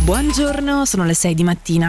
Buongiorno, sono le 6 di mattina.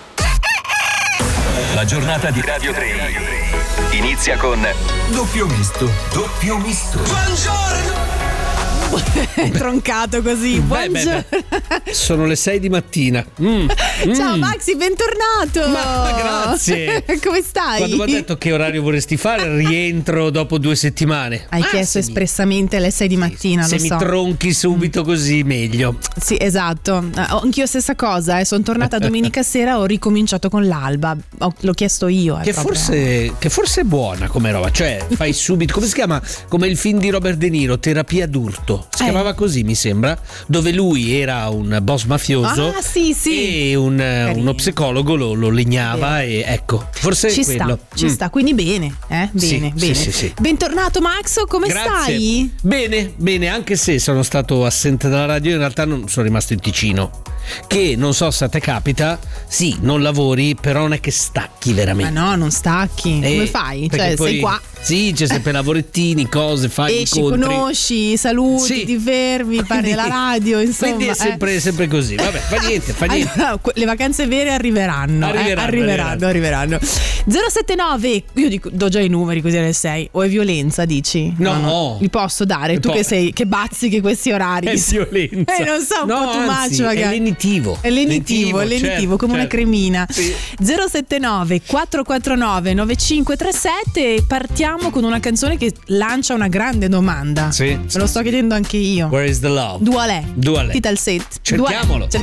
La giornata di Radio 3 inizia con Doppio Misto. Buongiorno! È troncato così. Buongiorno. Sono le 6 di mattina. Ciao Maxi, bentornato. Ma grazie. Come stai? Quando mi ha detto che orario vorresti fare, rientro dopo 2 settimane. Hai chiesto espressamente alle 6 di mattina, Se lo mi so. tronchi subito così meglio. Sì, esatto. Anch'io stessa cosa, sono tornata domenica sera, ho ricominciato con l'alba. L'ho chiesto io. Che forse è buona come roba. Cioè, fai subito. Come si chiama? Come il film di Robert De Niro, Terapia d'urto. Si chiamava così, mi sembra. Dove lui era un boss mafioso. Ah, sì. E uno psicologo lo legnava. E ecco, forse ci è quello. Ci sta, quindi bene. Bene. Sì. Bentornato Max, come Grazie. stai? Bene, anche se sono stato assente dalla radio, in realtà non sono rimasto in Ticino. Che non so se a te capita, sì, non lavori, però non è che stacchi veramente. Ma no, non stacchi. Come fai? Cioè, poi, sei qua. Sì, c'è sempre lavorettini, cose, fai Esci, incontri. conosci, saluti, Sì. ti fermi, parli alla radio, insomma. Quindi è sempre così. Vabbè, fa niente. Allora, le vacanze vere arriveranno. Arriveranno. 079, io do già i numeri così alle 6. O è violenza, dici? No. Li posso dare? Tu che bazzichi questi orari. È violenza. Non so, un po' too much magari. È lenitivo. È lenitivo, come una cremina. Sì. 079 449 9537 e partiamo con una canzone che lancia una grande domanda. Sì. Me lo sto chiedendo anche io. Where is the love? Dua Lè. Dua Lè. Title set. Cerchiamolo.